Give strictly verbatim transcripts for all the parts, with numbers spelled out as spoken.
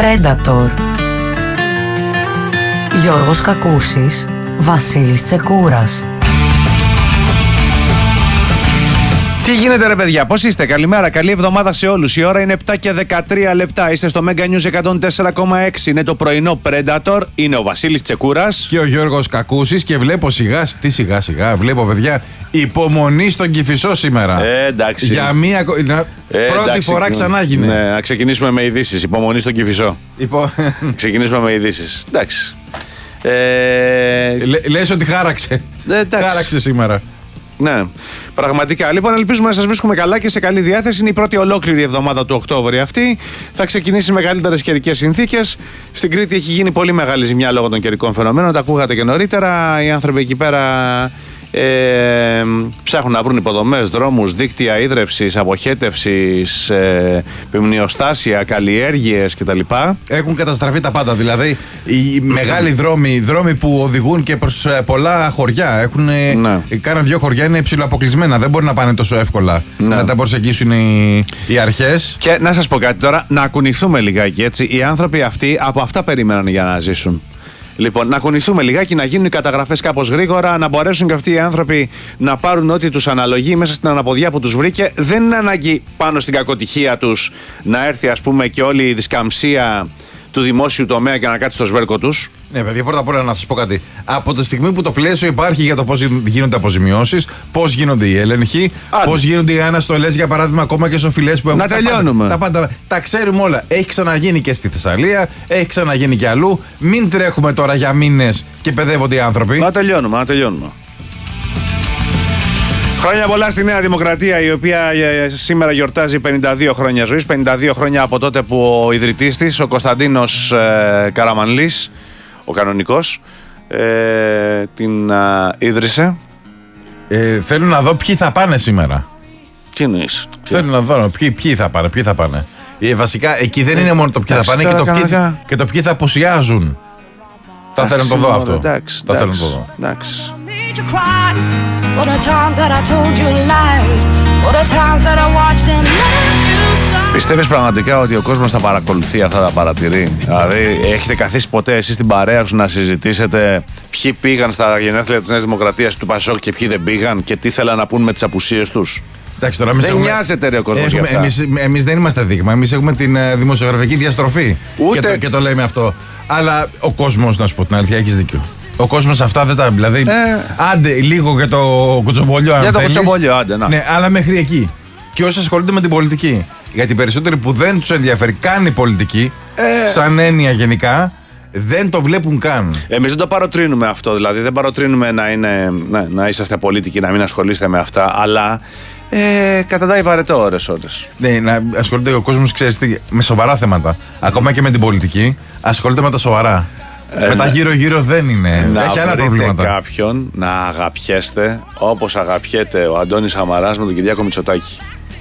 Predator. Γιώργος Κακούσης, Βασίλης Τσεκούρας. Τι γίνεται ρε παιδιά, πώς είστε, καλημέρα, καλή εβδομάδα σε όλους. Η ώρα είναι επτά και δεκατρία λεπτά, είστε στο Mega News εκατόν τέσσερα κόμμα έξι. Είναι το πρωινό Predator, είναι ο Βασίλης Τσεκούρας και ο Γιώργος Κακούσης και βλέπω σιγά, τι σιγά σιγά, βλέπω παιδιά, υπομονή στον Κηφισό σήμερα. Ε, εντάξει. Για μία, ε, πρώτη εντάξει, φορά ξανά γίνει. Ναι, να ξεκινήσουμε με ειδήσεις, υπομονή στον Κηφισό. Υπο... ξεκινήσουμε με ειδήσεις, εντάξει. Ε... Λε, λες ότι χάραξε, ε, χάραξε σήμερα. Ναι, πραγματικά. Λοιπόν, ελπίζουμε να σας βρίσκουμε καλά και σε καλή διάθεση. Είναι η πρώτη ολόκληρη εβδομάδα του Οκτώβρη αυτή. Θα ξεκινήσει με καλύτερες καιρικές συνθήκες. Στην Κρήτη έχει γίνει πολύ μεγάλη ζημιά λόγω των καιρικών φαινομένων. Τα ακούγατε και νωρίτερα. Οι άνθρωποι εκεί πέρα ε, ψάχνουν να βρουν υποδομές, δρόμους, δίκτυα ίδρευσης, αποχέτευσης, ε, πυμνιοστάσια, καλλιέργειες κτλ. Έχουν καταστραφεί τα πάντα. Δηλαδή, οι μεγάλοι δρόμοι, δρόμοι που οδηγούν και προς πολλά χωριά. Έχουν, ναι. Κάνα δύο χωριά είναι ψηλοαποκλεισμένα. Δεν μπορεί να πάνε τόσο εύκολα ναι. να τα προσεγγίσουν οι, οι αρχές. Και να σας πω κάτι τώρα, να κουνηθούμε λιγάκι έτσι. Οι άνθρωποι αυτοί από αυτά περίμεναν για να ζήσουν. Λοιπόν, να κουνηθούμε λιγάκι, να γίνουν οι καταγραφές κάπως γρήγορα, να μπορέσουν και αυτοί οι άνθρωποι να πάρουν ό,τι τους αναλογεί μέσα στην αναποδιά που τους βρήκε. Δεν είναι ανάγκη πάνω στην κακοτυχία τους να έρθει, ας πούμε, και όλη η δισκαμψία του δημόσιου τομέα και να κάτσει στο σβέρκο τους. Ναι, παιδιά, πρώτα απ' όλα να σας πω κάτι. Από τη στιγμή που το πλαίσιο υπάρχει για το πώς γίνονται αποζημιώσεις, πώς γίνονται οι έλεγχοι, πώς γίνονται οι αναστολές, για παράδειγμα, ακόμα και σοφιλές που έχουν. Να τελειώνουμε. Τα πάντα, τα, πάντα, τα ξέρουμε όλα. Έχει ξαναγίνει και στη Θεσσαλία, έχει ξαναγίνει και αλλού. Μην τρέχουμε τώρα για μήνες και παιδεύονται οι άνθρωποι. Να τελειώνουμε, να τελειώνουμε. Χρόνια πολλά στη Νέα Δημοκρατία, η οποία σήμερα γιορτάζει πενήντα δύο χρόνια ζωής, πενήντα δύο χρόνια από τότε που ο ιδρυτής της, ο Κωνσταντίνος ε, Καραμανλής, ο κανονικός, ε, την ε, ίδρυσε. Ε, θέλω να δω ποιοι θα πάνε σήμερα. Τι εννοείς? Θέλω να δω ποιοι, ποιοι θα πάνε, ποιοι θα πάνε. Ε, βασικά εκεί δεν είναι μόνο το ποιοι θα πάνε και το ποιοι, και το ποιοι θα απουσιάζουν. Θα θέλω να το δω αυτό. Εντάξει, θα θέλω να το δω. Εντάξει. Πιστεύεις πραγματικά ότι ο κόσμος θα παρακολουθεί αυτά, τα παρατηρεί? Δηλαδή, έχετε καθίσει ποτέ εσείς στην παρέα σου να συζητήσετε ποιοι πήγαν στα γενέθλια της Νέας Δημοκρατίας του Πασόκ και ποιοι δεν πήγαν και τι θέλαν να πούν με τις απουσίες τους? Εντάξει, τώρα, δεν έχουμε... νοιάζεται ρε ο κόσμος έχουμε, για αυτά. Εμείς, εμείς δεν είμαστε δείγμα, εμείς έχουμε την uh, δημοσιογραφική διαστροφή. Ούτε... Και, το, και το λέμε αυτό. Αλλά ο κόσμος, να σου πω την αλήθεια, έχεις δίκιο. Ο κόσμος αυτά δεν τα. Δηλαδή, ε... άντε λίγο για το κουτσομπολιό, αν Για θέλεις. το κουτσομπολιό, άντε, να. Ναι, αλλά μέχρι εκεί. Και όσοι ασχολούνται με την πολιτική. Γιατί οι περισσότεροι που δεν τους ενδιαφέρει καν η πολιτική, ε... σαν έννοια γενικά, δεν το βλέπουν καν. Εμείς δεν το παροτρύνουμε αυτό. Δηλαδή, δεν παροτρύνουμε να, είναι, να, να είσαστε πολιτικοί, να μην ασχολείστε με αυτά, αλλά. Ε, καταντάει βαρετό ώρες-ώρες. Ναι, να ασχολείται ο κόσμος, ξέρεις, με σοβαρά θέματα. Ακόμα και με την πολιτική, ασχολείται με τα σοβαρά. Ε, με τα γύρω-γύρω δεν είναι. Να έχει άλλα προβλήματα. Κάποιον να αγαπιέστε όπως αγαπιέται ο Αντώνης Σαμαράς με τον Κυριάκο Μητσοτάκη.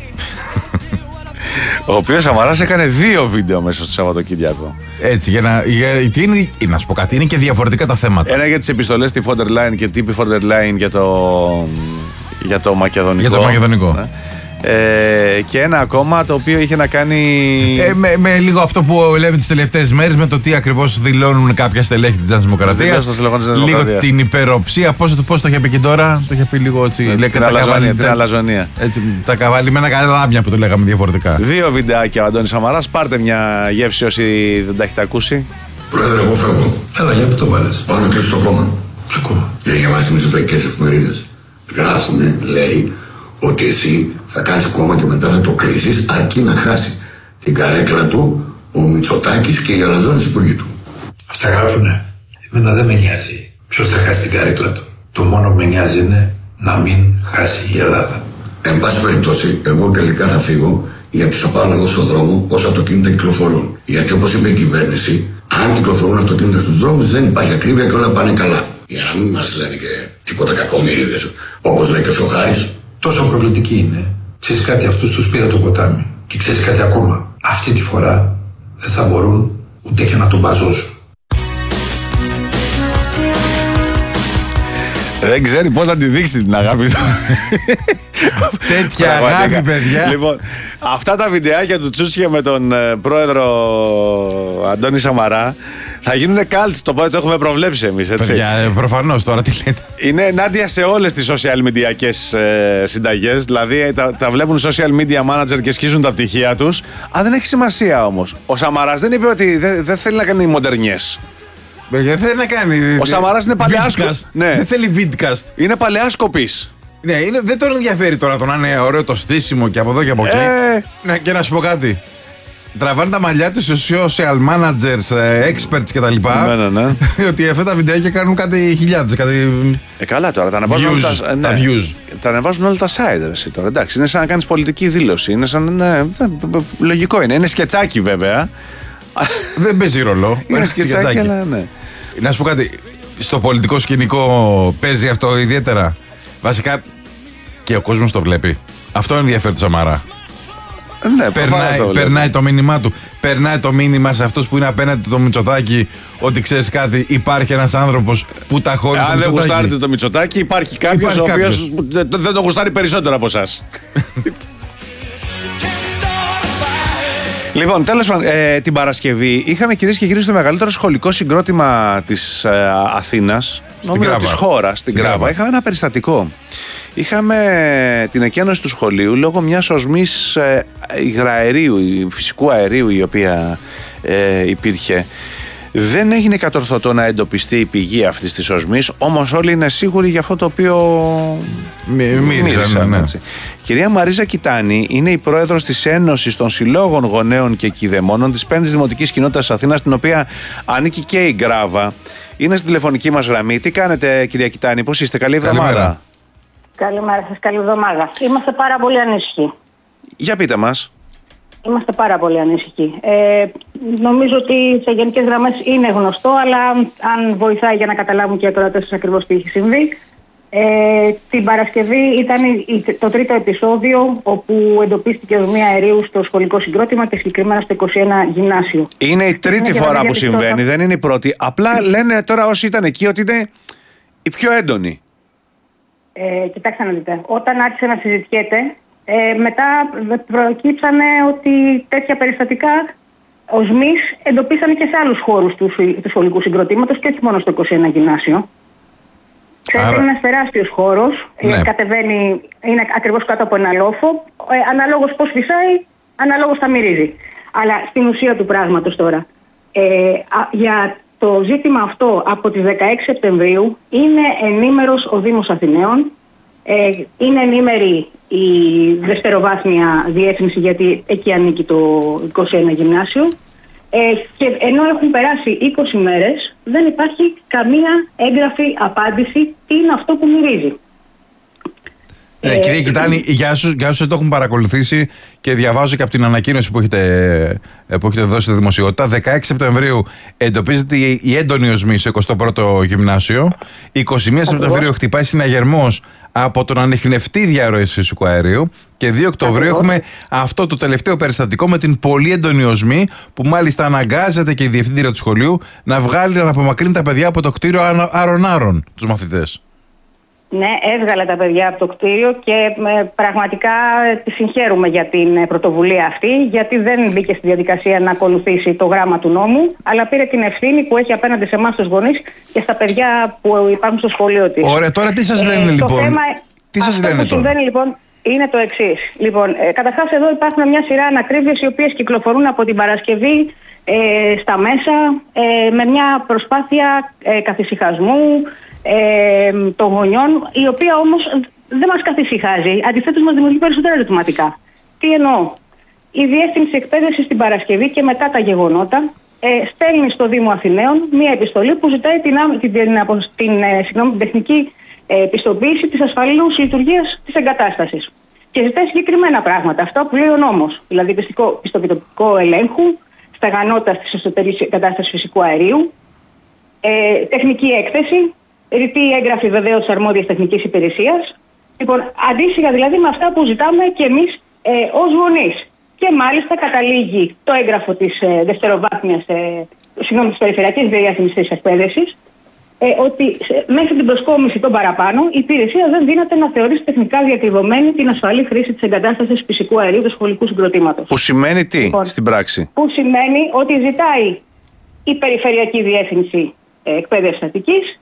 Ο οποίος Σαμαράς έκανε δύο βίντεο μέσα στο Σαββατοκύριακο. Έτσι, για να. Για, τι είναι, να σου πω κάτι, είναι και διαφορετικά τα θέματα. Ένα για τις επιστολές στη Φόντερ Λάιν και τύπη Φόντερ Λάιν για το. Για το μακεδονικό. Για το μακεδονικό. Ναι. Ε, και ένα ακόμα το οποίο είχε να κάνει. Ε, με, με λίγο αυτό που λέμε τις τελευταίες μέρες, με το τι ακριβώς δηλώνουν κάποια στελέχη της Νέας Δημοκρατίας. Λίγο την υπεροψία. Πώς, πώς το είχε πει και τώρα, το είχε πει λίγο έτσι. Ε, την, αλαζονία, την αλαζονία. Έτσι, τα καβαλημένα καλάμια που το λέγαμε διαφορετικά. Δύο βιντεάκια ο Αντώνης Σαμαράς. Πάρτε μια γεύση όσοι δεν τα έχετε ακούσει. Πρόεδρε, εγώ φεύγω. Έλα, για που το βάλες? Πάμε και στο κόμμα. Ποιο κόμμα? Για να διαβάσει μισοταϊκές εφημερίδες. Γράφουνε, λέει, ότι εσύ θα κάνεις κόμμα και μετά θα το κλείσεις αρκεί να χάσει την καρέκλα του ο Μητσοτάκης και οι αλαζόνες υπουργοί του. Αυτά γράφουνε. Εμένα δεν με νοιάζει ποιος θα χάσει την καρέκλα του. Το μόνο που με νοιάζει είναι να μην χάσει η Ελλάδα. Εν πάση περιπτώσει, εγώ τελικά θα φύγω γιατί θα πάω να δω στον δρόμο πόσα αυτοκίνητα κυκλοφορούν. Γιατί όπως είπε η κυβέρνηση, αν κυκλοφορούν αυτοκίνητα στους δρόμους δεν υπάρχει ακρίβεια και όλα πάνε καλά. Για να μην μας λένε και τίποτα κακομοίριδες, όπως λέει και ο Θεοχάρης. Τόσο προκλητική είναι. Ξέρεις κάτι, αυτούς τους πήρα το ποτάμι. Και ξέρεις κάτι ακόμα. Αυτή τη φορά δεν θα μπορούν ούτε και να τον μπαζώσουν. Δεν ξέρει πώς να τη δείξει την αγάπη του. Τέτοια αγάπη, παιδιά. Λοιπόν, αυτά τα βιντεάκια του Τσούτσια με τον ε, πρόεδρο Αντώνη Σαμαρά θα γίνουν καλτ. Το πρώτο το έχουμε προβλέψει εμείς, έτσι. Παιδιά, προφανώς τώρα τι λέτε. Είναι ενάντια σε όλες τις social media ε, συνταγές. Δηλαδή τα, τα βλέπουν social media manager και σκίζουν τα πτυχία τους. Α, δεν έχει σημασία όμως. Ο Σαμαράς δεν είπε ότι δεν δε θέλει να κάνει μοντερνιές. Δεν θέλει να κάνει. Ο Σαμαράς είναι παλαιάσκοπης. Ναι. Δεν θέλει vidcast. Είναι παλαιάσκοπης. Ναι, είναι, δεν τον ενδιαφέρει τώρα το να είναι ωραίο το στήσιμο και από εδώ και από εκεί. Ε... Ναι, και να σου πω κάτι. Τραβάνε τα μαλλιά του social managers, experts κτλ. Ναι, ναι, ναι. Ότι αυτά τα βιντεάκια κάνουν κάτι χιλιάδες. Κάτι... Ε, καλά τώρα. Τα ανεβάζουν όλα τα, ναι, τα views. Τα ανεβάζουν όλα τα site. Εσύ, τώρα. Εντάξει, είναι σαν να κάνεις πολιτική δήλωση. Είναι σαν. Ναι, λογικό είναι. Είναι σκετσάκι βέβαια. Δεν παίζει ρολό. Είναι σκετσάκι, αλλά ναι. Να σου πω κάτι. Στο πολιτικό σκηνικό παίζει αυτό ιδιαίτερα. Βασικά και ο κόσμος το βλέπει. Αυτό ενδιαφέρει το Σαμαρά. Ναι, περνάει, το περνάει το μήνυμά του. Περνάει το μήνυμα σε αυτούς που είναι απέναντι το Μητσοτάκη ότι ξέρεις κάτι, υπάρχει ένας άνθρωπος που τα χώρισε. Αν δεν γουστάρετε το Μητσοτάκη, υπάρχει κάποιος ο οποίος δεν το γουστάρει περισσότερο από εσάς. Λοιπόν, τέλος πάντων, ε, την Παρασκευή είχαμε, κυρίες και κύριοι, στο μεγαλύτερο σχολικό συγκρότημα της ε, Αθήνας, νομίζω της χώρας, στην Κράβα. Είχαμε ένα περιστατικό. Είχαμε την εκένωση του σχολείου λόγω μιας οσμής ε, υγραερίου, φυσικού αερίου, η οποία ε, υπήρχε. Δεν έγινε κατορθωτό να εντοπιστεί η πηγή αυτής της οσμής, όμως όλοι είναι σίγουροι για αυτό το οποίο μύρισαν. Ναι, ναι. Η κυρία Μαρίζα Κιτάνη είναι η πρόεδρος της Ένωσης των Συλλόγων Γονέων και Κηδεμόνων της πέμπτης Δημοτικής Κοινότητας Αθήνας, στην οποία ανήκει και η Γκράβα. Είναι στη τηλεφωνική μας γραμμή. Τι κάνετε, κυρία Κιτάνη, πώς είστε? Καλή εβδομάδα. Καλημέρα σας, καλή εβδομάδα. Είμαστε πάρα πολύ ανήσυχοι. Για πείτε μας. Είμαστε πάρα πολύ ανήσυχοι. Ε, νομίζω ότι σε γενικές γραμμές είναι γνωστό, αλλά αν βοηθάει για να καταλάβουν και οι ακροατές ακριβώς τι έχει συμβεί. Ε, την Παρασκευή ήταν το τρίτο επεισόδιο όπου εντοπίστηκε οσμή αερίου στο σχολικό συγκρότημα και συγκεκριμένα στο είκοσι ένα γυμνάσιο. Είναι η τρίτη φορά που συμβαίνει, δεν είναι η πρώτη. Απλά λένε τώρα όσοι ήταν εκεί ότι είναι η πιο έντονη. Ε, κοιτάξτε να δείτε, όταν άρχισε να συζητιέται, ε, μετά προκύψανε ότι τέτοια περιστατικά οσμής εντοπίσανε και σε άλλους χώρους του, του σχολικού συγκροτήματος και όχι μόνο στο είκοσι ένα γυμνάσιο. Ξέρετε, είναι ένας τεράστιος χώρος, ναι. ε, κατεβαίνει, είναι ακριβώς κάτω από ένα λόφο, ε, αναλόγως πώς φυσάει, αναλόγως θα μυρίζει. Αλλά στην ουσία του πράγματος τώρα, ε, α, για το ζήτημα αυτό από τις δεκαέξι Σεπτεμβρίου είναι ενήμερος ο Δήμος Αθηναίων, ε, είναι ενήμερη η δευτεροβάθμια διεύθυνση, γιατί εκεί ανήκει το είκοσι ένα γυμνάσιο, ε, και ενώ έχουν περάσει είκοσι μέρες δεν υπάρχει καμία έγγραφη απάντηση τι είναι αυτό που μυρίζει. Ε, κυρία Κιτάνη, για όσους δεν το έχουν παρακολουθήσει και διαβάζω και από την ανακοίνωση που έχετε, που έχετε δώσει στη δημοσιότητα, δεκαέξι Σεπτεμβρίου εντοπίζεται η έντονη οσμή στο εικοστό πρώτο γυμνάσιο, εικοστή πρώτη Σεπτεμβρίου χτυπάει συναγερμός από τον ανιχνευτή διαρροή φυσικού αερίου και δύο Οκτωβρίου έχουμε αυτό το τελευταίο περιστατικό με την πολύ έντονη οσμή που μάλιστα αναγκάζεται και η διευθύντρια του σχολείου να βγάλει να απομακρύνει τα παιδιά από το κτίριο άρων-άρων, τους μαθητές. Ναι, έβγαλε τα παιδιά από το κτίριο και ε, πραγματικά τη συγχαίρουμε για την πρωτοβουλία αυτή, γιατί δεν μπήκε στη διαδικασία να ακολουθήσει το γράμμα του νόμου, αλλά πήρε την ευθύνη που έχει απέναντι σε εμάς τους γονείς και στα παιδιά που υπάρχουν στο σχολείο της. Ωραία, τώρα τι σας λένε ε, λοιπόν. Το θέμα, τι σας αυτό λένε που τώρα. συμβαίνει λοιπόν είναι το εξής. Λοιπόν, ε, καταρχάς εδώ υπάρχουν μια σειρά ανακρίβειες οι οποίες κυκλοφορούν από την Παρασκευή ε, στα μέσα ε, με μια προσπάθεια ε, καθησυχασμού Ε, των γονιών, η οποία όμως δεν μας καθησυχάζει, αντιθέτως μας δημιουργεί περισσότερα ερωτηματικά. Τι εννοώ? Η Διεύθυνση Εκπαίδευσης την Παρασκευή και μετά τα γεγονότα ε, στέλνει στο Δήμο Αθηναίων μία επιστολή που ζητάει την, την, την, την, την, την τεχνική ε, πιστοποίηση της ασφαλούς λειτουργίας της εγκατάστασης. Και ζητάει συγκεκριμένα πράγματα, αυτά που λέει ο νόμος, δηλαδή πιστικό, πιστοποιητικό ελέγχου, σταγανότητα της εσωτερικής εγκατάστασης φυσικού αερίου, ε, τεχνική έκθεση, ρητή έγγραφη βεβαίως της αρμόδιας τεχνικής υπηρεσίας. Λοιπόν, αντίστοιχα δηλαδή με αυτά που ζητάμε και εμείς ε, ως γονείς. Και μάλιστα καταλήγει το έγγραφο της ε, δευτεροβάθμιας, ε, συγγνώμη, της Περιφερειακής Διεύθυνσης Εκπαίδευσης, ε, ότι μέχρι την προσκόμιση των παραπάνω η υπηρεσία δεν δύναται να θεωρήσει τεχνικά διακριβωμένη την ασφαλή χρήση της εγκατάστασης φυσικού αερίου του σχολικού συγκροτήματος. Που σημαίνει τι λοιπόν, στην πράξη? Που σημαίνει ότι ζητάει η Περιφερειακή Διεύθυνση ε, Εκπαίδευσης Αττικής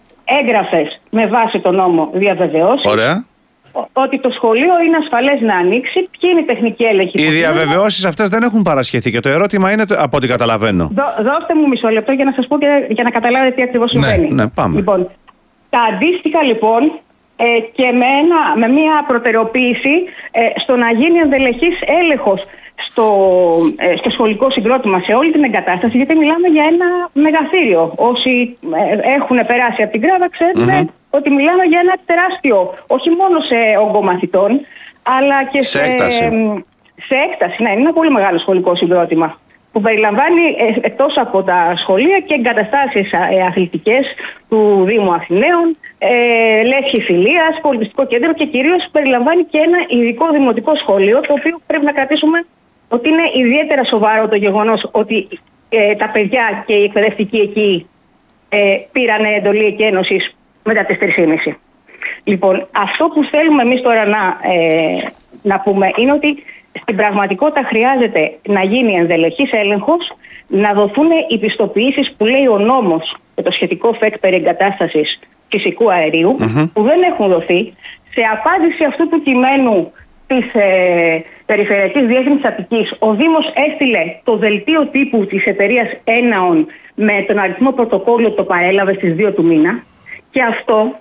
έγγραφες με βάση τον νόμο διαβεβαιώσεις. Ωραία. Ότι το σχολείο είναι ασφαλές να ανοίξει, ποιοι είναι οι τεχνικοί έλεγχοι. Οι διαβεβαιώσεις αυτές δεν έχουν παρασχεθεί και το ερώτημα είναι, από ό,τι καταλαβαίνω. Δώ, δώστε μου μισό λεπτό για να σας πω και για να καταλάβετε τι ακριβώς συμβαίνει. Ναι, ναι, πάμε. Λοιπόν, τα αντίστοιχα λοιπόν ε, και με, ένα, με μια προτεραιοποίηση ε, στο να γίνει ενδελεχής έλεγχος στο, ε, στο σχολικό συγκρότημα σε όλη την εγκατάσταση, γιατί μιλάμε για ένα μεγαθύριο. Όσοι ε, έχουν περάσει από την Γκράβα ξέρουν mm-hmm. ότι μιλάμε για ένα τεράστιο, όχι μόνο σε όγκο μαθητών, αλλά και σε, σε έκταση. Ε, σε έκταση, ναι, είναι ένα πολύ μεγάλο σχολικό συγκρότημα που περιλαμβάνει ε, εκτός από τα σχολεία και εγκαταστάσεις ε, αθλητικές του Δήμου Αθηναίων, ε, λέσχη φιλίας, πολιτιστικό κέντρο και κυρίως περιλαμβάνει και ένα ειδικό δημοτικό σχολείο, το οποίο πρέπει να κρατήσουμε ότι είναι ιδιαίτερα σοβαρό το γεγονός ότι ε, τα παιδιά και οι εκπαιδευτικοί εκεί ε, πήραν εντολή εκένωσης μετά τις τρεις και μισή. Λοιπόν, αυτό που θέλουμε εμείς τώρα να, ε, να πούμε είναι ότι στην πραγματικότητα χρειάζεται να γίνει ενδελεχής έλεγχος, να δοθούν οι πιστοποιήσεις που λέει ο νόμος και το σχετικό ΦΕΚ περί εγκατάστασης φυσικού αερίου, mm-hmm. που δεν έχουν δοθεί. Σε απάντηση αυτού του κειμένου της ε, Περιφερειακής Διεύθυνσης Αττικής, ο Δήμος έστειλε το δελτίο τύπου της εταιρείας Έναον με τον αριθμό πρωτοκόλλου, το παρέλαβε στις δύο του μήνα, και αυτό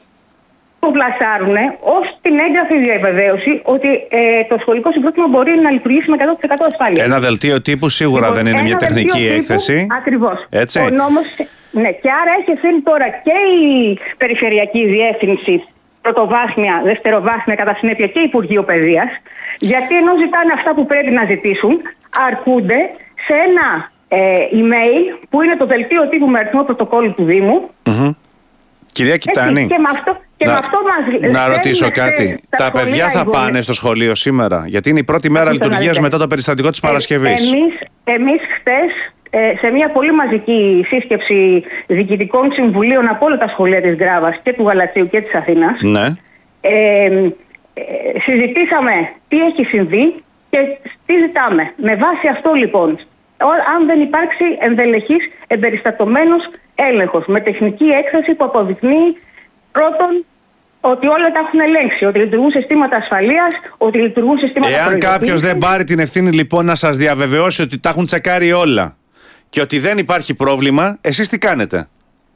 το πλασάρουν ως την έγγραφη διαβεβαίωση ότι ε, το σχολικό συγκρότημα μπορεί να λειτουργήσει με εκατό τοις εκατό ασφάλεια. Ένα δελτίο τύπου σίγουρα λοιπόν, δεν είναι μια τεχνική έκθεση. Ακριβώς. Έτσι. Ο νόμος, ναι, και άρα έχει ευθύνη τώρα και η Περιφερειακή Διεύθυνση πρωτοβάθμια, δευτεροβάθμια, κατά συνέπεια και Υπουργείο Παιδείας, γιατί ενώ ζητάνε αυτά που πρέπει να ζητήσουν, αρκούνται σε ένα ε, email που είναι το δελτίο τύπου με αριθμό πρωτοκόλλου του Δήμου. Mm-hmm. Κυρία Κιτάνη, και με αυτό, και να, με αυτό μας να ρωτήσω κάτι. Τα, τα παιδιά θα πάνε στο σχολείο σήμερα, γιατί είναι η πρώτη μέρα λειτουργίας μετά το περιστατικό της Παρασκευής. Εμείς, εμείς χτες, σε μια πολύ μαζική σύσκεψη διοικητικών συμβουλίων από όλα τα σχολεία της Γκράβας και του Γαλατσίου και της Αθήνας, ναι. ε, ε, συζητήσαμε τι έχει συμβεί και τι ζητάμε. Με βάση αυτό λοιπόν, αν δεν υπάρξει ενδελεχής εμπεριστατωμένος έλεγχος με τεχνική έκθεση που αποδεικνύει πρώτον ότι όλα τα έχουν ελέγξει, ότι λειτουργούν συστήματα ασφαλείας, ότι λειτουργούν συστήματα προειδοποίησης. Εάν κάποιος δεν πάρει την ευθύνη λοιπόν να σας διαβεβαιώσει ότι τα έχουν τσεκάρει όλα και ότι δεν υπάρχει πρόβλημα, εσείς τι κάνετε?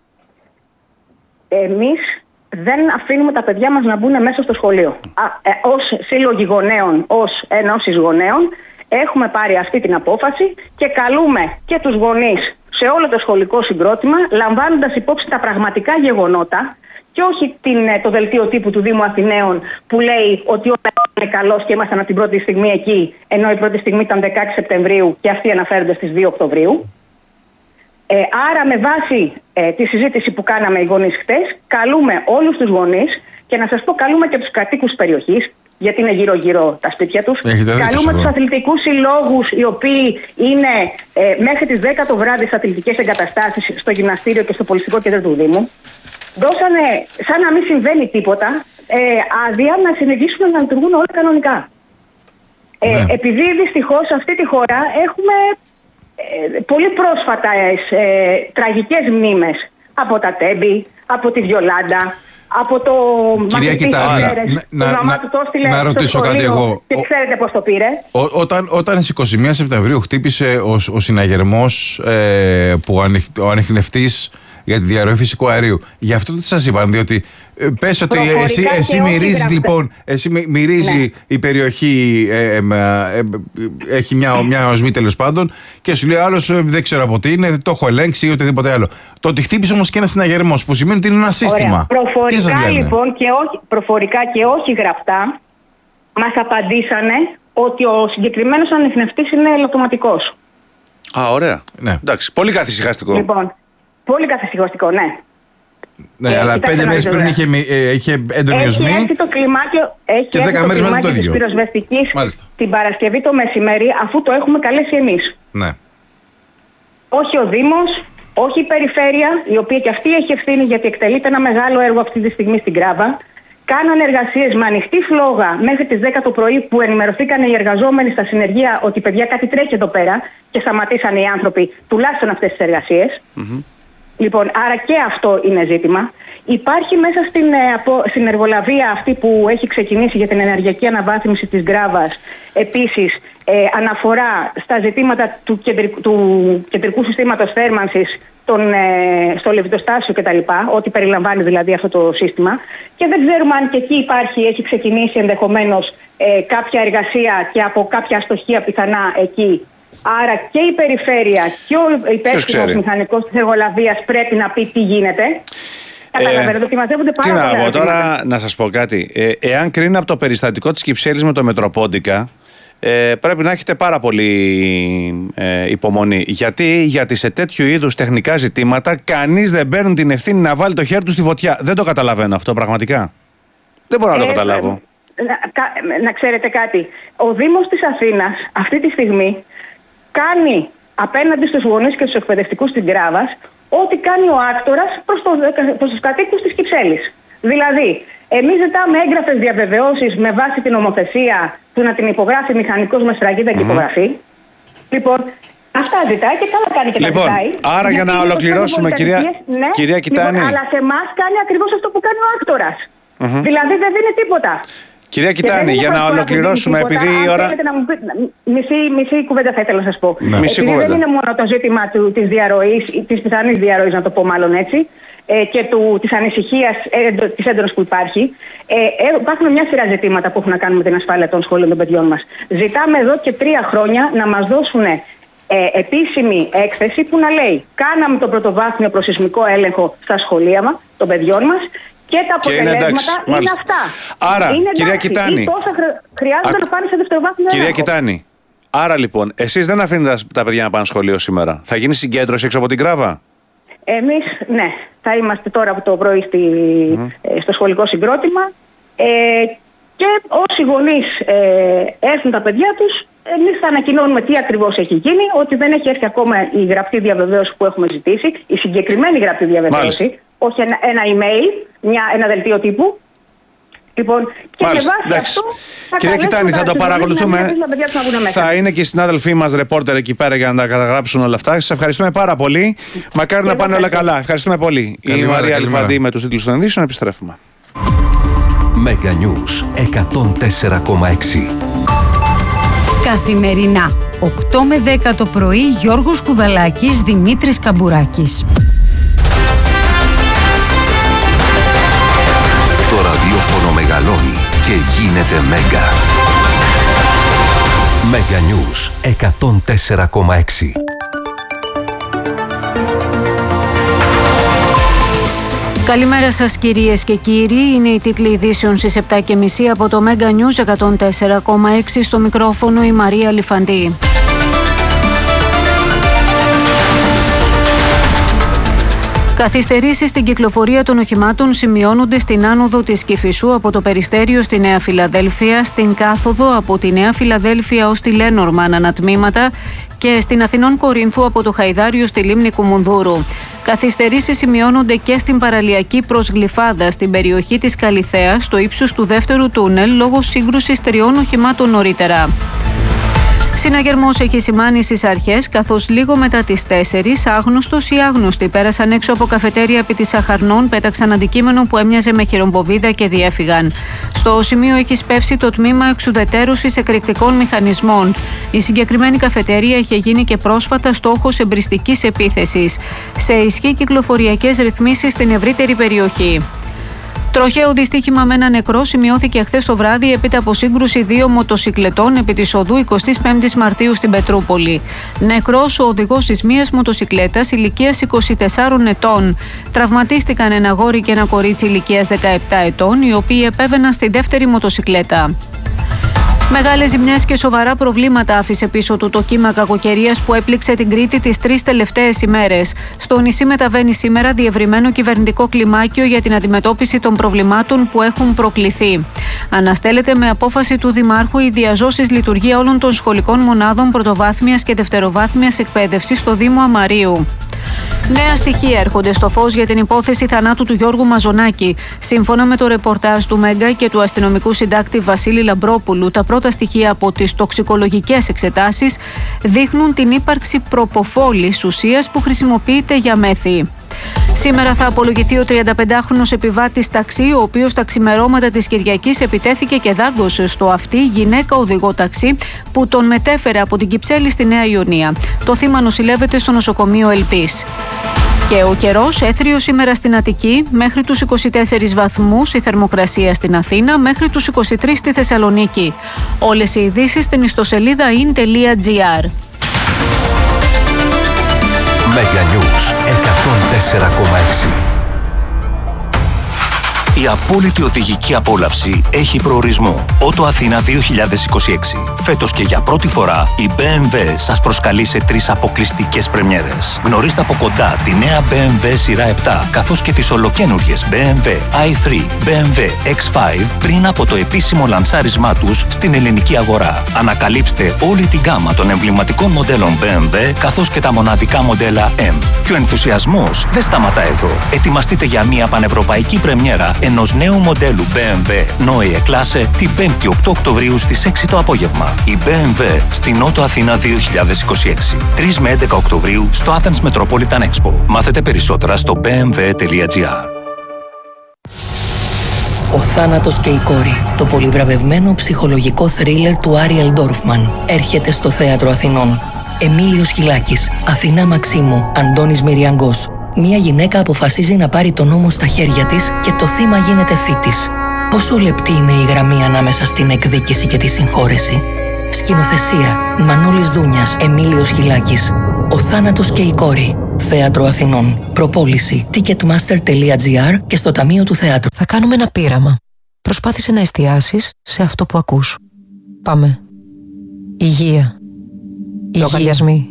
Εμείς δεν αφήνουμε τα παιδιά μας να μπουν μέσα στο σχολείο. Α, ε, ως σύλλογοι γονέων, ως ενώσεις γονέων, έχουμε πάρει αυτή την απόφαση και καλούμε και τους γονείς σε όλο το σχολικό συγκρότημα, λαμβάνοντας υπόψη τα πραγματικά γεγονότα και όχι την, το δελτίο τύπου του Δήμου Αθηναίων που λέει ότι όλα είναι καλώς και ήμασταν από την πρώτη στιγμή εκεί, ενώ η πρώτη στιγμή ήταν δεκαέξι Σεπτεμβρίου και αυτοί αναφέρονται στις δύο Οκτωβρίου. Ε, άρα με βάση ε, τη συζήτηση που κάναμε οι γονείς χτες, καλούμε όλους τους γονείς και να σας πω καλούμε και τους κατοίκους της περιοχής, γιατί είναι γύρω-γύρω τα σπίτια τους. Καλούμε τους αθλητικούς συλλόγους, οι οποίοι είναι ε, μέχρι τις δέκα το βράδυ στις αθλητικές εγκαταστάσεις, στο γυμναστήριο και στο πολιτιστικό κέντρο του Δήμου. Δώσανε, σαν να μην συμβαίνει τίποτα, ε, άδεια να συνεχίσουν να λειτουργούν όλα κανονικά. Ε, ναι. Επειδή δυστυχώς σε αυτή τη χώρα έχουμε ε, πολύ πρόσφατα ε, τραγικές μνήμες από τα Τέμπη, από τη Βιολάντα, από το Κυρία Κιτάνη, να, να, να, να ρωτήσω κάτι εγώ. Και ξέρετε πώς το πήρε. Ό, όταν, όταν στις είκοσι μία Σεπτεμβρίου χτύπησε ο, ο συναγερμός ε, που ανοιχ, ο ανιχνευτής για τη διαρροή φυσικού αερίου, γι' αυτό τι σας είπαν, διότι ε, πες ότι εσύ, εσύ μυρίζεις λοιπόν, εσύ μυρίζει ναι. η περιοχή, ε, ε, ε, ε, έχει μια, μια οσμή τέλος πάντων και σου λέει άλλος ε, δεν ξέρω από τι είναι, το έχω ελέγξει ή οτιδήποτε άλλο. Το ότι χτύπησε όμως και ένα συναγερμός που σημαίνει ότι είναι ένα σύστημα. Προφορικά λοιπόν και όχι, προφορικά και όχι γραπτά μας απαντήσανε ότι ο συγκεκριμένος ανιχνευτής είναι ελαττωματικός. Α, ωραία. Ναι. Εντάξει, πολύ καθησυχαστικό. Λοιπόν, πολύ καθησυχαστικό, ναι. Ναι, ε, αλλά πέντε μέρες πριν είχε, ε, είχε έντονη οσμή. Έχει έρθει το κλιμάκιο, έχει και δέκα μέρες μετά το ίδιο. Της πυροσβεστικής την Παρασκευή το μεσημέρι, αφού το έχουμε καλέσει εμείς. Ναι. Όχι ο Δήμος, όχι η περιφέρεια, η οποία και αυτή έχει ευθύνη γιατί εκτελείται ένα μεγάλο έργο αυτή τη στιγμή στην Γκράβα. Κάνανε εργασίες με ανοιχτή φλόγα μέχρι τις δέκα το πρωί που ενημερωθήκαν οι εργαζόμενοι στα συνεργεία ότι παιδιά κάτι τρέχει εδώ πέρα και σταματήσαν οι άνθρωποι τουλάχιστον αυτές τις εργασίες. Mm-hmm. Λοιπόν, άρα και αυτό είναι ζήτημα. Υπάρχει μέσα στην, στην εργολαβία αυτή που έχει ξεκινήσει για την ενεργειακή αναβάθμιση της Γκράβας επίσης ε, αναφορά στα ζητήματα του, κεντρικού, του κεντρικού συστήματος θέρμανσης τον, ε, στο λεβιτοστάσιο κτλ. Ό,τι περιλαμβάνει δηλαδή αυτό το σύστημα. Και δεν ξέρουμε αν και εκεί υπάρχει, έχει ξεκινήσει ενδεχομένως ε, κάποια εργασία και από κάποια αστοχία πιθανά εκεί. Άρα και η περιφέρεια και ο υπεύθυνος μηχανικός της εργολαβίας πρέπει να πει τι γίνεται. Καταλαβαίνετε ότι μαζεύονται πάρα πολλά. Τι να πω τώρα, να σας πω κάτι. Ε, εάν κρίνω από το περιστατικό της Κυψέλης με το Μετροπόντικα, ε, πρέπει να έχετε πάρα πολύ ε, υπομονή. Γιατί, γιατί σε τέτοιου είδους τεχνικά ζητήματα κανείς δεν παίρνει την ευθύνη να βάλει το χέρι του στη φωτιά. Δεν το καταλαβαίνω αυτό πραγματικά. Δεν μπορώ να το ε, καταλάβω. Να, να ξέρετε κάτι. Ο Δήμος της Αθήνας αυτή τη στιγμή κάνει απέναντι στους γονείς και στους εκπαιδευτικούς της Γκράβας ό,τι κάνει ο άκτορας προς, το, προς τους κατοίκους της Κυψέλης. Δηλαδή, εμείς ζητάμε έγγραφες διαβεβαιώσεις με βάση την νομοθεσία του να την υπογράφει μηχανικός με σφραγίδα και mm-hmm. υπογραφή. Λοιπόν, αυτά ζητάει και καλά κάνει και λοιπόν, τα ζητάει. Άρα για να ολοκληρώσουμε, κυρία, ναι, κυρία Κιτάνη. Λοιπόν, αλλά σε εμάς κάνει ακριβώς αυτό που κάνει ο άκτορας. Mm-hmm. Δηλαδή δεν δίνει τίποτα. Κυρία Κιτάνη, για να ολοκληρώσουμε, επειδή η ώρα. Να μου πει, μισή, μισή κουβέντα θα ήθελα να σας πω. Ναι. Μισή επειδή κουβέντα. Δεν είναι μόνο το ζήτημα του, της διαρροής, της πιθανής διαρροής, να το πω μάλλον έτσι, ε, και του, της ανησυχίας ε, της έντονας που υπάρχει. Ε, ε, υπάρχουν μια σειρά ζητήματα που έχουν να κάνουν με την ασφάλεια των σχολείων των παιδιών μας. Ζητάμε εδώ και τρία χρόνια να μας δώσουν ε, επίσημη έκθεση που να λέει: κάναμε τον πρωτοβάθμιο προσεισμικό έλεγχο στα σχολεία μας, των παιδιών μας. Και τα αποτελέσματα είναι, είναι αυτά. Άρα, είναι κυρία εντάξει. Κιτάνη. Ή πόσα χρειάζονται Α... να πάνε σε δευτεροβάθμιο Κυρία έλεγχο. Κιτάνη, άρα λοιπόν, εσείς δεν αφήνετε τα παιδιά να πάνε σχολείο σήμερα. Θα γίνει συγκέντρωση έξω από την Γκράβα? Εμείς, ναι. Θα είμαστε τώρα από το πρωί στη, mm. ε, στο σχολικό συγκρότημα. Ε, και όσοι γονείς ε, έρθουν τα παιδιά τους, εμείς θα ανακοινώνουμε τι ακριβώς έχει γίνει, ότι δεν έχει έρθει ακόμα η γραπτή διαβεβαίωση που έχουμε ζητήσει, η συγκεκριμένη γραπτή διαβεβαίωση. Μάλιστα. Όχι ένα, ένα email, μια, ένα δελτίο τύπου. Λοιπόν, και Μάλιστα, με βάση αυτό θα Κυρία Κιτάνη, θα το παρακολουθούμε. Θα είναι και οι συνάδελφοί μας ρεπόρτερ εκεί πέρα για να τα καταγράψουν όλα αυτά. Σας ευχαριστούμε πάρα πολύ. Μακάρι να πάνε όλα καλά. Ευχαριστούμε πολύ. Η Μαρία Αλφαντή με τους τίτλους των ειδήσεων. Επιστρέφουμε. Mega News εκατόν τέσσερα κόμμα έξι. Καθημερινά οκτώ με δέκα το πρωί, Γιώργος Κουδαλάκης, Δημήτρης Καμπουράκης. Το ραδιόφωνο μεγαλώνει και γίνεται Μέγκα. Mega News εκατόν τέσσερα κόμμα έξι. Καλημέρα σας κυρίες και κύριοι, είναι οι τίτλοι ειδήσεων στις επτά και μισή από το Mega News εκατόν τέσσερα κόμμα έξι, στο μικρόφωνο η Μαρία Αλφαντή. Καθυστερήσεις στην κυκλοφορία των οχημάτων σημειώνονται στην άνοδο της Κηφισού από το Περιστέριο στη Νέα Φιλαδέλφια, στην κάθοδο από τη Νέα Φιλαδέλφια ως τη Λένορμαν ανατμήματα και στην Αθηνών Κορίνθου από το Χαϊδάριο στη Λίμνη Κουμουνδούρου. Καθυστερήσεις σημειώνονται και στην παραλιακή προς Γλυφάδα, στην περιοχή της Καλιθέας, στο ύψος του δεύτερου τούνελ, λόγω σύγκρουσης τριών οχημάτων νωρίτερα. Συναγερμός έχει σημάνει στις αρχές, καθώς λίγο μετά τις τέσσερις άγνωστος ή άγνωστοι πέρασαν έξω από καφετέρια επί της Αχαρνών, πέταξαν αντικείμενο που έμοιαζε με χειρομβοβίδα και διέφυγαν. Στο σημείο έχει σπεύσει το τμήμα εξουδετερώσης εκρηκτικών μηχανισμών. Η συγκεκριμένη καφετέρια είχε γίνει και πρόσφατα στόχος εμπριστικής επίθεσης. Σε ισχύ κυκλοφοριακές ρυθμίσεις στην ευρύτερη περιοχή. Τροχαίο δυστύχημα με ένα νεκρό σημειώθηκε χθες το βράδυ έπειτα από σύγκρουση δύο μοτοσικλετών επί της οδού εικοστή πέμπτη Μαρτίου στην Πετρούπολη. Νεκρός ο οδηγός της μίας μοτοσικλέτας ηλικίας είκοσι τεσσάρων ετών. Τραυματίστηκαν ένα αγόρι και ένα κορίτσι ηλικίας δεκαεπτά ετών, οι οποίοι επέβαιναν στη δεύτερη μοτοσικλέτα. Μεγάλες ζημιές και σοβαρά προβλήματα άφησε πίσω του το κύμα κακοκαιρίας που έπληξε την Κρήτη τις τρεις τελευταίες ημέρες. Στο νησί μεταβαίνει σήμερα διευρυμένο κυβερνητικό κλιμάκιο για την αντιμετώπιση των προβλημάτων που έχουν προκληθεί. Αναστέλλεται με απόφαση του Δημάρχου η διαζώσης λειτουργία όλων των σχολικών μονάδων πρωτοβάθμιας και δευτεροβάθμιας εκπαίδευσης στο Δήμο Αμαρίου. Νέα στοιχεία έρχονται στο φως για την υπόθεση θανάτου του Γιώργου Μαζονάκη. Σύμφωνα με το ρεπορτάζ του Μέγκα και του αστυνομικού συντάκτη Βασίλη Λαμπρόπουλου, τα πρώτα στοιχεία από τις τοξικολογικές εξετάσεις δείχνουν την ύπαρξη προποφόλης, ουσίας που χρησιμοποιείται για μέθη. Σήμερα θα απολογηθεί ο τριανταπεντάχρονος επιβάτης ταξί, ο οποίος τα ξημερώματα της Κυριακής επιτέθηκε και δάγκωσε στο αυτί γυναίκα οδηγό ταξί που τον μετέφερε από την Κυψέλη στη Νέα Ιωνία. Το θύμα νοσηλεύεται στο νοσοκομείο Ελπής. Και ο καιρός, έθριο σήμερα στην Αττική, μέχρι τους είκοσι τέσσερις βαθμούς η θερμοκρασία στην Αθήνα, μέχρι τους είκοσι τρεις στη Θεσσαλονίκη. Όλες οι ειδήσεις στην ιστοσελίδα in τελεία gr. Mega News εκατόν τέσσερα κόμμα έξι. Η απόλυτη οδηγική απόλαυση έχει προορισμό. Ότο Αθήνα δύο χιλιάδες είκοσι έξι. Φέτος και για πρώτη φορά η μπι εμ ντάμπλιου σας προσκαλεί σε τρεις αποκλειστικές πρεμιέρες. Γνωρίστε από κοντά τη νέα μπι εμ ντάμπλιου σειρά επτά, καθώς και τις ολοκαίνουργιες μπι εμ ντάμπλιου άι θρι, μπι εμ ντάμπλιου εξ πέντε πριν από το επίσημο λανσάρισμά τους στην ελληνική αγορά. Ανακαλύψτε όλη την γκάμα των εμβληματικών μοντέλων μπι εμ ντάμπλιου, καθώς και τα μοναδικά μοντέλα M. Και ο ενθουσιασμός δεν σταματά εδώ. Ετοιμαστείτε για μια πανευρωπαϊκή πρεμιέρα ενός νέου μοντέλου μπι εμ ντάμπλιου Neue Klasse την πέμπτη οκτώ Οκτωβρίου στις έξι το απόγευμα. Η μπι εμ ντάμπλιου στην Ότο Αθήνα δύο χιλιάδες είκοσι έξι. τρεις με έντεκα Οκτωβρίου στο Athens Metropolitan Expo. Μάθετε περισσότερα στο μπι εμ ντάμπλιου τελεία gr. Ο θάνατος και η κόρη. Το πολυβραβευμένο ψυχολογικό θρίλερ του Άριελ Ντόρφμαν έρχεται στο Θέατρο Αθηνών. Εμίλιος Χιλάκης, Αθηνά Μαξίμου, Αντώνης Μυριαγκός. Μία γυναίκα αποφασίζει να πάρει τον νόμο στα χέρια της και το θύμα γίνεται θήτης. Πόσο λεπτή είναι η γραμμή ανάμεσα στην εκδίκηση και τη συγχώρεση. Σκηνοθεσία Μανώλης Δούνιας, Εμίλιος Χιλάκης. Ο θάνατος και η κόρη. Θέατρο Αθηνών. Προπόληση ticketmaster τελεία gr και στο Ταμείο του Θεάτρου. Θα κάνουμε ένα πείραμα. Προσπάθησε να εστιάσεις σε αυτό που ακούς. Πάμε. Υγεία. Λογαριασμοί.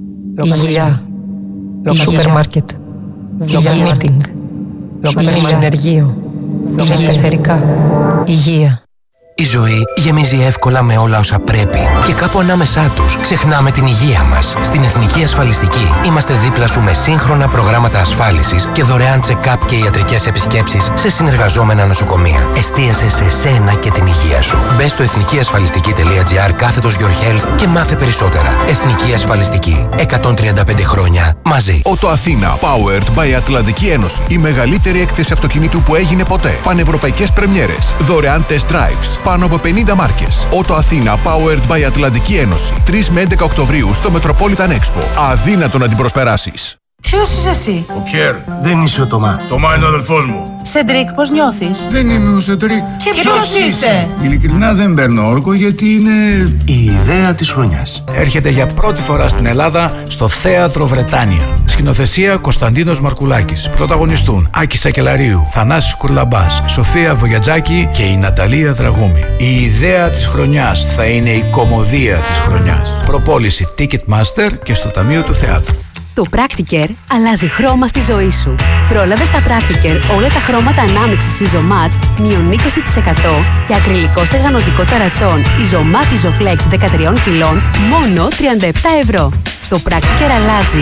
Υγεία. Σούπερ μάρκετ. Υγεία meeting. Υγεία ενεργείο. Υγεία εθερικά. Υγεία. Η ζωή γεμίζει εύκολα με όλα όσα πρέπει και κάπου ανάμεσά τους ξεχνάμε την υγεία μας. Στην Εθνική Ασφαλιστική είμαστε δίπλα σου με σύγχρονα προγράμματα ασφάλισης και δωρεάν check-up και ιατρικές επισκέψεις σε συνεργαζόμενα νοσοκομεία. Εστίασε σε σένα και την υγεία σου. Μπες στο εθνικιασφαλιστική τελεία gr κάθετος Your Health και μάθε περισσότερα. Εθνική Ασφαλιστική. εκατόν τριάντα πέντε χρόνια μαζί. Ότο Αθήνα, powered by Ατλαντική Ένωση. Η μεγαλύτερη έκθεση αυτοκινήτου που έγινε ποτέ. Πανευρωπαϊκές πρεμιέρες. Δωρεάν test drives. Πάνω από πενήντα μάρκες. Ότο Αθήνα, powered by Ατλαντική Ένωση. τρεις με έντεκα Οκτωβρίου στο Metropolitan Expo. Αδύνατο να την προσπεράσεις. Ποιος είσαι εσύ? Ο Πιέρ. Δεν είσαι ο Τωμά. Τωμά είναι ο αδελφός μου. Σεντρίκ, πώς νιώθεις? Δεν είμαι ο Σεντρίκ. Και, και ποιος είσαι? Ειλικρινά δεν παίρνω όρκο γιατί είναι η ιδέα της χρονιάς. Έρχεται για πρώτη φορά στην Ελλάδα στο Θέατρο Βρετάνια. Σκηνοθεσία Κωνσταντίνος Μαρκουλάκης. Πρωταγωνιστούν Άκης Σακελαρίου, Θανάσης Κουρλαμπάς, Σοφία Βογιατζάκη και η Ναταλία Δραγούμη. Η ιδέα της χρονιάς θα είναι η κωμωδία της χρονιάς. Προπόληση Ticketmaster και στο Ταμείο του Θεάτρου. Το Practicare αλλάζει χρώμα στη ζωή σου. Πρόλαβε στα Practicare όλα τα χρώματα ανάμειξης Isomat μείον είκοσι τοις εκατό και ακριλικό στεγανοτικό ταρατσόν Isomat Isoflex δεκατρία κιλών μόνο τριάντα επτά ευρώ. Το Practicare αλλάζει.